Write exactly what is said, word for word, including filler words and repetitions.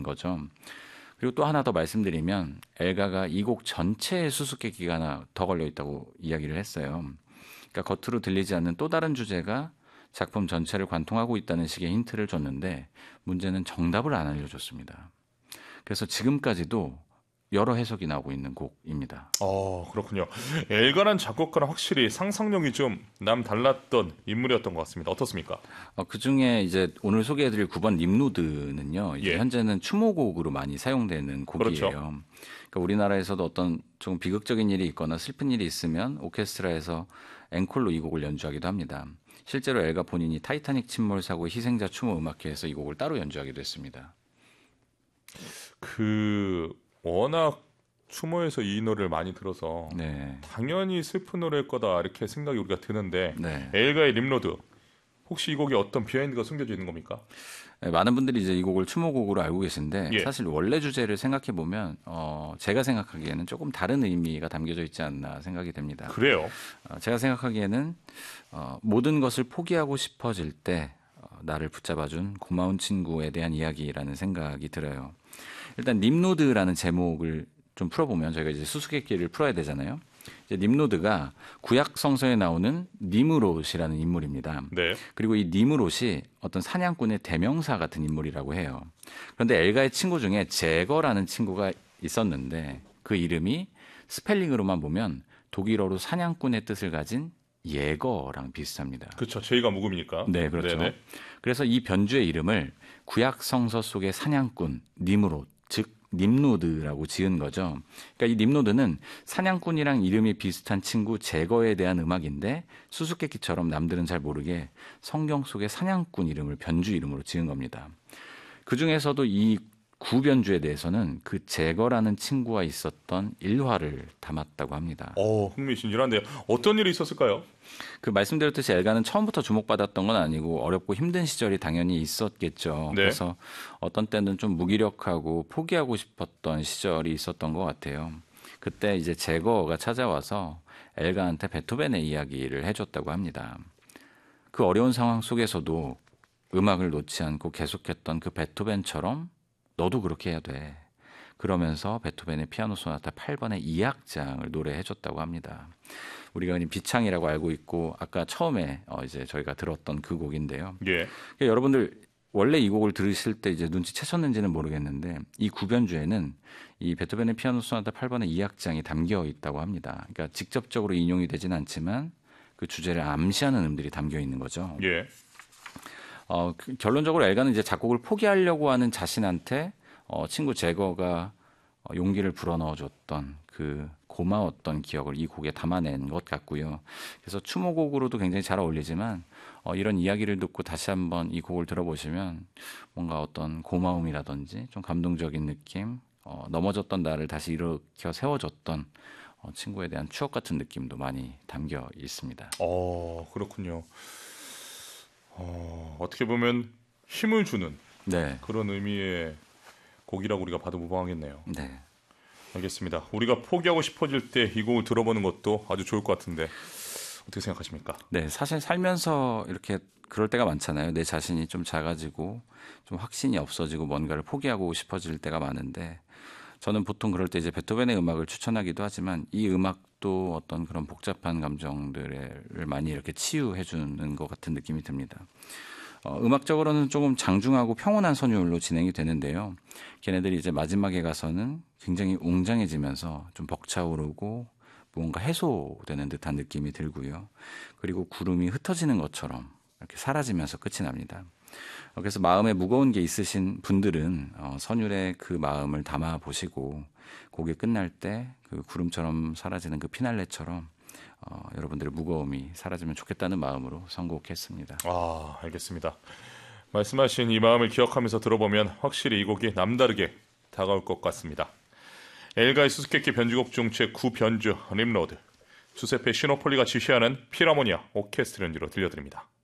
거죠. 그리고 또 하나 더 말씀드리면 엘가가 이 곡 전체에 수수께끼가 하나 더 걸려 있다고 이야기를 했어요. 그러니까 겉으로 들리지 않는 또 다른 주제가 작품 전체를 관통하고 있다는 식의 힌트를 줬는데 문제는 정답을 안 알려줬습니다. 그래서 지금까지도 여러 해석이 나오고 있는 곡입니다. 어, 그렇군요. 엘가란 작곡가는 확실히 상상력이 좀 남달랐던 인물이었던 것 같습니다. 어떻습니까? 어, 그중에 이제 오늘 소개해드릴 구 번 림노드는요. 이제 예. 현재는 추모곡으로 많이 사용되는 곡이에요. 그렇죠. 그러니까 우리나라에서도 어떤 좀 비극적인 일이 있거나 슬픈 일이 있으면 오케스트라에서 앵콜로 이 곡을 연주하기도 합니다. 실제로 엘가 본인이 타이타닉 침몰 사고 희생자 추모 음악회에서 이 곡을 따로 연주하기도 했습니다. 그 워낙 추모에서 이 노래를 많이 들어서 네. 당연히 슬픈 노래일 거다 이렇게 생각이 우리가 드는데 네. 엘가의 림로드 혹시 이 곡에 어떤 비하인드가 숨겨져 있는 겁니까? 네, 많은 분들이 이제 이 곡을 추모곡으로 알고 계신데 예. 사실 원래 주제를 생각해 보면 어, 제가 생각하기에는 조금 다른 의미가 담겨져 있지 않나 생각이 됩니다. 그래요? 어, 제가 생각하기에는 어, 모든 것을 포기하고 싶어질 때 어, 나를 붙잡아준 고마운 친구에 대한 이야기라는 생각이 들어요. 일단 림노드라는 제목을 좀 풀어보면 저희가 이제 수수께끼를 풀어야 되잖아요. 이제 림노드가 구약 성서에 나오는 니므롯이라는 인물입니다. 네. 그리고 이 니므롯이 어떤 사냥꾼의 대명사 같은 인물이라고 해요. 그런데 엘가의 친구 중에 제거라는 친구가 있었는데 그 이름이 스펠링으로만 보면 독일어로 사냥꾼의 뜻을 가진 예거랑 비슷합니다. 그렇죠. 제이가 묵음이니까. 네, 그렇죠. 네네. 그래서 이 변주의 이름을 구약 성서 속의 사냥꾼 니므롯, 즉 림노드라고 지은 거죠. 그러니까 이 림노드는 사냥꾼이랑 이름이 비슷한 친구 제거에 대한 음악인데 수수께끼처럼 남들은 잘 모르게 성경 속의 사냥꾼 이름을 변주 이름으로 지은 겁니다. 그중에서도 이 구변주에 대해서는 그 제거라는 친구와 있었던 일화를 담았다고 합니다. 오, 흥미진진한데요. 어떤 일이 있었을까요? 그 말씀드렸듯이 엘가는 처음부터 주목받았던 건 아니고 어렵고 힘든 시절이 당연히 있었겠죠. 네. 그래서 어떤 때는 좀 무기력하고 포기하고 싶었던 시절이 있었던 것 같아요. 그때 이제 제거가 찾아와서 엘가한테 베토벤의 이야기를 해줬다고 합니다. 그 어려운 상황 속에서도 음악을 놓지 않고 계속했던 그 베토벤처럼 너도 그렇게 해야 돼. 그러면서 베토벤의 피아노 소나타 팔 번의 이 악장을 노래해줬다고 합니다. 우리가 그냥 비창이라고 알고 있고 아까 처음에 어 이제 저희가 들었던 그 곡인데요. 예. 그러니까 여러분들 원래 이 곡을 들으실 때 이제 눈치채셨는지는 모르겠는데 이 구변주에는 이 베토벤의 피아노 소나타 팔 번의 이 악장이 담겨 있다고 합니다. 그러니까 직접적으로 인용이 되진 않지만 그 주제를 암시하는 음들이 담겨 있는 거죠. 예. 어, 그, 결론적으로 엘가는 이제 작곡을 포기하려고 하는 자신한테 어, 친구 제거가 어, 용기를 불어넣어줬던 그 고마웠던 기억을 이 곡에 담아낸 것 같고요. 그래서 추모곡으로도 굉장히 잘 어울리지만 어, 이런 이야기를 듣고 다시 한번 이 곡을 들어보시면 뭔가 어떤 고마움이라든지 좀 감동적인 느낌, 어, 넘어졌던 나를 다시 일으켜 세워줬던 어, 친구에 대한 추억 같은 느낌도 많이 담겨 있습니다. 어, 그렇군요. 어, 어떻게 보면 힘을 주는 네. 그런 의미의 곡이라고 우리가 봐도 무방하겠네요. 네. 알겠습니다. 우리가 포기하고 싶어질 때 이 곡을 들어보는 것도 아주 좋을 것 같은데 어떻게 생각하십니까? 네, 사실 살면서 이렇게 그럴 때가 많잖아요. 내 자신이 좀 작아지고 좀 확신이 없어지고 뭔가를 포기하고 싶어질 때가 많은데 저는 보통 그럴 때 이제 베토벤의 음악을 추천하기도 하지만 이 음악도 어떤 그런 복잡한 감정들을 많이 이렇게 치유해 주는 것 같은 느낌이 듭니다. 어, 음악적으로는 조금 장중하고 평온한 선율로 진행이 되는데요. 걔네들이 이제 마지막에 가서는 굉장히 웅장해지면서 좀 벅차오르고 뭔가 해소되는 듯한 느낌이 들고요. 그리고 구름이 흩어지는 것처럼 이렇게 사라지면서 끝이 납니다. 어, 그래서 마음에 무거운 게 있으신 분들은 어, 선율에 그 마음을 담아 보시고 곡이 끝날 때 그 구름처럼 사라지는 그 피날레처럼 어, 여러분들의 무거움이 사라지면 좋겠다는 마음으로 선곡했습니다. 아, 알겠습니다. 말씀하신 이 마음을 기억하면서 들어보면 확실히 이 곡이 남다르게 다가올 것 같습니다. 엘가의 수수께끼 변주곡 중 제구 변주 림로드, 주세페 시노폴리가 지휘하는 필하모니아 오케스트라 연주로 들려드립니다.